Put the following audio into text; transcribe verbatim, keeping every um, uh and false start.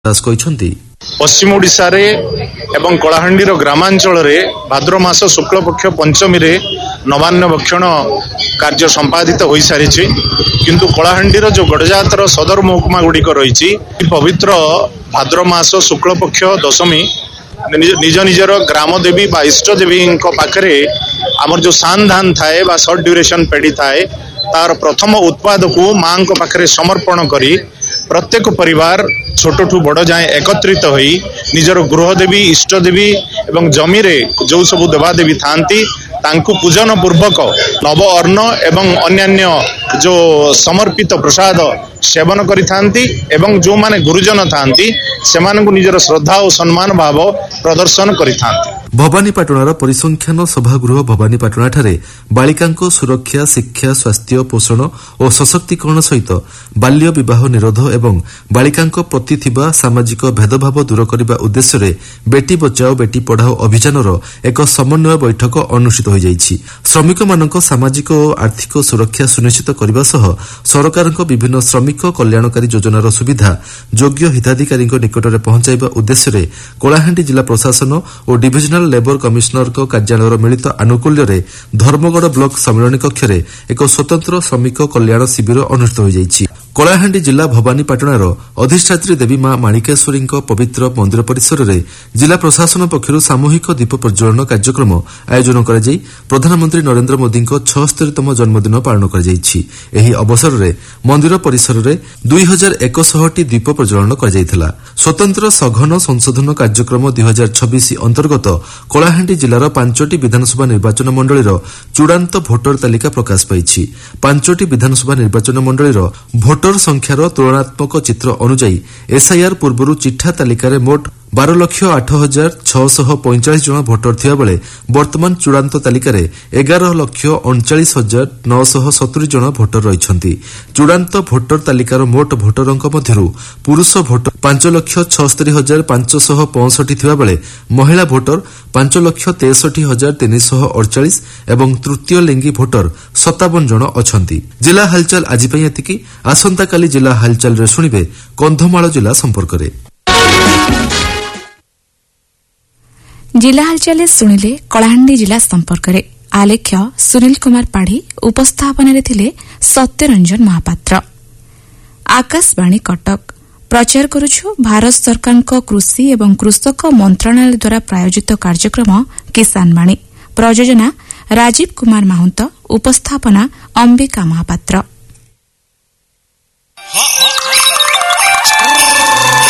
ଦାସ କହିଛନ୍ତି ପଶ୍ଚିମ ଓଡ଼ିଶାରେ ଏବଂ କଳାହାଣ୍ଡିର ଗ୍ରାମାଞ୍ଚଳରେ ଭାଦ୍ର ମାସ ଶୁକ୍ଳପକ୍ଷ ପଞ୍ଚମୀରେ ନବାନ୍ନ ଭକ୍ଷଣ କାର୍ଯ୍ୟ ସମ୍ପାଦିତ ହୋଇସାରିଛି। କିନ୍ତୁ କଳାହାଣ୍ଡିର ଯେଉଁ ଗଡ଼ଜାତର ସଦର ମହକୁମା ଗୁଡ଼ିକ ରହିଛି ପବିତ୍ର ଭାଦ୍ର ମାସ ଶୁକ୍ଳପକ୍ଷ ଦଶମୀ ନିଜ ନିଜର ଗ୍ରାମ ଦେବୀ ବା ଇଷ୍ଟ ଦେବୀଙ୍କ ପାଖରେ ଆମର ଯେଉଁ ସାନ ଧାନ ଥାଏ ବା ସର୍ଟ ଡ୍ୟୁରେସନ୍ ପେଡ଼ି ଥାଏ ତାର ପ୍ରଥମ ଉତ୍ପାଦକୁ ମାଙ୍କ ପାଖରେ ସମର୍ପଣ କରି ପ୍ରତ୍ୟେକ ପରିବାର ଛୋଟଠୁ ବଡ଼ ଯାଏଁ ଏକତ୍ରିତ ହୋଇ ନିଜର ଗୃହଦେବୀ ଇଷ୍ଟଦେବୀ ଏବଂ ଜମିରେ ଯେଉଁ ସବୁ ଦେବାଦେବୀ ଥାଆନ୍ତି ତାଙ୍କୁ ପୂଜନ ପୂର୍ବକ ନବ ଅନ୍ନ ଏବଂ ଅନ୍ୟାନ୍ୟ ଯେଉଁ ସମର୍ପିତ ପ୍ରସାଦ ସେବନ କରିଥାନ୍ତି ଏବଂ ଯେଉଁମାନେ ଗୁରୁଜନ ଥାଆନ୍ତି ସେମାନଙ୍କୁ ନିଜର ଶ୍ରଦ୍ଧା ଓ ସମ୍ମାନ ଭାବ ପ୍ରଦର୍ଶନ କରିଥାନ୍ତି। ଭବାନୀପାଟଣାର ପରିସଂଖ୍ୟାନ ସଭାଗୃହ ଭବାନୀପାଟଣାଠାରେ ବାଳିକାଙ୍କ ସୁରକ୍ଷା ଶିକ୍ଷା ସ୍ୱାସ୍ଥ୍ୟ ପୋଷଣ ଓ ସଶକ୍ତିକରଣ ସହିତ ବାଲ୍ୟ ବିବାହ ନିରୋଧ ଏବଂ ବାଳିକାଙ୍କ ପ୍ରତି ଥିବା ସାମାଜିକ ଭେଦଭାବ ଦୂର କରିବା ଉଦ୍ଦେଶ୍ୟରେ ବେଟି ବଚାଓ ବେଟି ପଢ଼ାଓ ଅଭିଯାନର ଏକ ସମନ୍ୱୟ ବୈଠକ ଅନୁଷ୍ଠିତ ହୋଇଯାଇଛି। ଶ୍ରମିକମାନଙ୍କ ସାମାଜିକ ଓ ଆର୍ଥିକ ସୁରକ୍ଷା ସୁନିଶ୍ଚିତ କରିବା ସହ ସରକାରଙ୍କ ବିଭିନ୍ନ ଶ୍ରମିକ କଲ୍ୟାଣକାରୀ ଯୋଜନାର ସୁବିଧା ଯୋଗ୍ୟ ହିତାଧିକାରୀଙ୍କ ନିକଟରେ ପହଞ୍ଚାଇବା ଉଦ୍ଦେଶ୍ୟରେ କଳାହାଣ୍ଡି ଜିଲ୍ଲା ପ୍ରଶାସନ ଓ ଡିଭିଜନାଲ ଲେବର କମିଶନରଙ୍କ କାର୍ଯ୍ୟାଳୟର ମିଳିତ ଆନୁକୂଲ୍ୟରେ ଧର୍ମଗଡ଼ ବ୍ଲକ ସମ୍ମିଳନୀ କକ୍ଷରେ ଏକ ସ୍ୱତନ୍ତ୍ର ଶ୍ରମିକ କଲ୍ୟାଣ ଶିବିର ଅନୁଷ୍ଠିତ ହୋଇଯାଇଛି। କଳାହାଣ୍ଡି ଜିଲ୍ଲା ଭବାନୀପାଟଣାର ଅଧିଷ୍ଠାତ୍ରୀ ଦେବୀ ମା ମାଣିକେଶ୍ୱରୀଙ୍କ ପବିତ୍ର ମନ୍ଦିର ପରିସରରେ ଜିଲ୍ଲା ପ୍ରଶାସନ ପକ୍ଷରୁ ସାମୂହିକ ଦୀପ ପ୍ରଜ୍ୱଳନ କାର୍ଯ୍ୟକ୍ରମ ଆୟୋଜନ କରାଯାଇ ପ୍ରଧାନମନ୍ତ୍ରୀ ନରେନ୍ଦ୍ର ମୋଦିଙ୍କ ଛଅସ୍ତରୀତମ ଜନ୍ମଦିନ ପାଳନ କରାଯାଇଛି। ଏହି ଅବସରରେ ମନ୍ଦିର ପରିସରରେ ଦୁଇ ହଜାର ଏକଶହଟି ଦୀପ ପ୍ରଜ୍ୱଳନ କରାଯାଇଥିଲା। ସ୍ୱତନ୍ତ୍ର ସଘନ ସଂଶୋଧନ କାର୍ଯ୍ୟକ୍ରମ ଦୁଇ ହଜାର ଛବିଶ ଅନ୍ତର୍ଗତ କଳାହାଣ୍ଡି ଜିଲ୍ଲାର ପାଞ୍ଚଟି ବିଧାନସଭା ନିର୍ବାଚନ ମଣ୍ଡଳୀର ଚୂଡ଼ାନ୍ତ ଭୋଟର ତାଲିକା ପ୍ରକାଶ ପାଇଛି। ପାଞ୍ଚଟି ବିଧାନସଭା ନିର୍ବାଚନ ମଣ୍ଡଳୀର ଭୋଟର ସଂଖ୍ୟାର ତୁଳନାତ୍ମକ ଚିତ୍ର ଅନୁଯାୟୀ ଏସ୍ଆଇଆର୍ ପୂର୍ବରୁ ଚିଠା ତାଲିକାରେ ମୋଟ ବାର ଲକ୍ଷ ଆଠ ହଜାର ଛଅଶହ ପଇଁଚାଳିଶ ଜଣ ଭୋଟର ଥିବାବେଳେ ବର୍ତ୍ତମାନ ଚୂଡ଼ାନ୍ତ ତାଲିକାରେ ଏଗାର ଲକ୍ଷ ଅଣଚାଳିଶ ହଜାର ନଅଶହ ସତୁରି ଜଣ ଭୋଟର ରହିଛନ୍ତି। ଚୂଡ଼ାନ୍ତ ଭୋଟର ତାଲିକାର ମୋଟ ଭୋଟରଙ୍କ ମଧ୍ୟରୁ ପୁରୁଷ ଭୋଟର ପାଞ୍ଚ ଲକ୍ଷ ଛଅସ୍ତରୀ ହଜାର ପାଞ୍ଚଶହ ପଞ୍ଚଷଠି ଥିବାବେଳେ ମହିଳା ଭୋଟର ପାଞ୍ଚ ଲକ୍ଷ ତେଷଠି ହଜାର ତିନିଶହ ଅଡ଼ଚାଳିଶ ଏବଂ ତୃତୀୟ ଲିଙ୍ଗୀ ଭୋଟର ସତାବନ ଜଣ ଅଛନ୍ତି। ଜିଲ୍ଲା ହାଲଚାଲ ଆଜି ପାଇଁ ଏତିକି। ଆସନ୍ତାକାଲି ଜିଲ୍ଲା ହାଲଚାଲରେ ଶୁଣିବେ କନ୍ଧମାଳ ଜିଲ୍ଲା ସମ୍ପର୍କରେ। ଜିଲ୍ଲା ହାଲଚାଲ ଶୁଣିଲେ କଳାହାଣ୍ଡି ଜିଲ୍ଲା ସମ୍ପର୍କରେ। ଆଲେଖ୍ୟ ସୁନୀଲ କୁମାର ପାଢ଼ୀ, ଉପସ୍ଥାପନାରେ ଥିଲେ ସତ୍ୟରଞ୍ଜନ ମହାପାତ୍ର। ଆକାଶବାଣୀ କଟକ ପ୍ରଚାର କରୁଛୁ ଭାରତ ସରକାରଙ୍କ କୃଷି ଏବଂ କୃଷକ ମନ୍ତ୍ରଣାଳୟ ଦ୍ୱାରା ପ୍ରାୟୋଜିତ କାର୍ଯ୍ୟକ୍ରମ କିଷାନ ବାଣୀ। ପ୍ରଯୋଜନା ରାଜୀବ କୁମାର ମାହୁନ୍ତ, ଉପସ୍ଥାପନା ଅମ୍ବିକା ମହାପାତ୍ର।